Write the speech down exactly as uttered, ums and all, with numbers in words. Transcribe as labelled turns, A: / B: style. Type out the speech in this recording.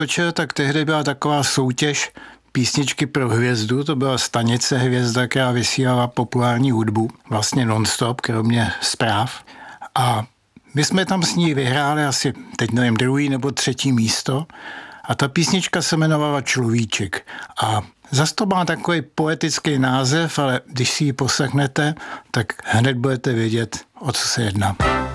A: Večer, tak tehdy byla taková soutěž Písničky pro hvězdu, to byla stanice Hvězda, která vysílala populární hudbu, vlastně non-stop, kromě zpráv. A my jsme tam s ní vyhráli asi, teď nevím, druhý nebo třetí místo a ta písnička se jmenovala Človíček. A zas to má takový poetický název, ale když si ji poslechnete, tak hned budete vědět, o co se jedná.